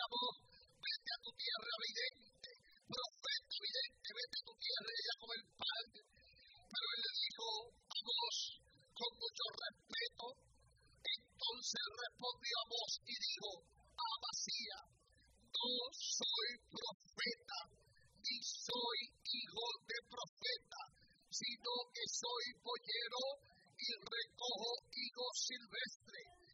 Amós, vete a tu tierra vidente, profeta vidente, vete a tu tierra y allá con el pan. Pero él le dijo a Amós con mucho respeto. Entonces respondió Amós y dijo a Amasías: no soy profeta, ni soy hijo de profeta, sino que soy pollero y recojo higos silvestres.